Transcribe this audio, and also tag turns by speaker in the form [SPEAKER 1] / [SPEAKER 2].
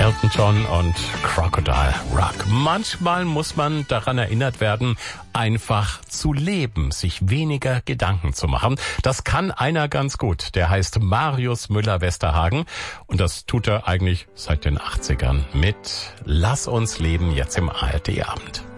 [SPEAKER 1] Elton John und Crocodile Rock. Manchmal muss man daran erinnert werden, einfach zu leben, sich weniger Gedanken zu machen. Das kann einer ganz gut. Der heißt Marius Müller-Westerhagen und das tut er eigentlich seit den 80ern mit Lass uns leben jetzt im ARD-Abend.